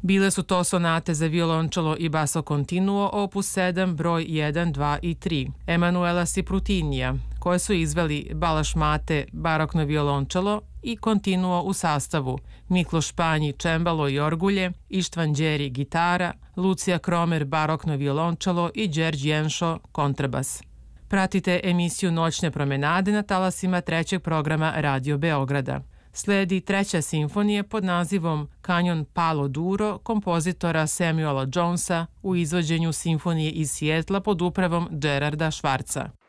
Bile su to sonate za violončelo i basso continuo opus 7 broj 1, 2 i 3 Emanuela Siprutinija, koje su izveli Balaš Mate barokno violončelo i continuo u sastavu Mikloš Panji čembalo i orgulje, Ištvan Đeri gitara, Lucija Kromer barokno violončelo i Đerđ Jenšo kontrabas. Pratite emisiju Noćne promenade na talasima trećeg programa Radio Beograda. Sledi treća simfonija pod nazivom Kanjon Palo Duro kompozitora Samuela Jonesa u izvođenju simfonije iz Sijetla pod upravom Gerarda Švarca.